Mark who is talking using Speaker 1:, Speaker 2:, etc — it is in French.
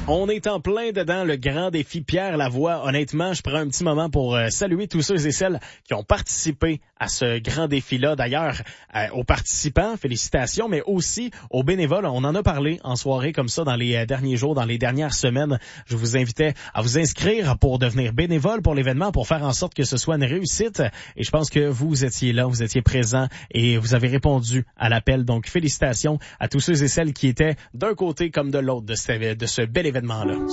Speaker 1: On est en plein dedans le grand défi Pierre Lavoie. Honnêtement, je prends un petit moment pour saluer tous ceux et celles qui ont participé à ce grand défi-là. D'ailleurs, aux participants, félicitations, mais aussi aux bénévoles. On en a parlé en soirée comme ça dans les derniers jours, dans les dernières semaines. Je vous invitais à vous inscrire pour devenir bénévole pour l'événement, pour faire en sorte que ce soit une réussite. Et je pense que vous étiez là, vous étiez présents et vous avez répondu à l'appel. Donc, félicitations à tous ceux et celles qui étaient d'un côté comme de l'autre de ce bel événement-là.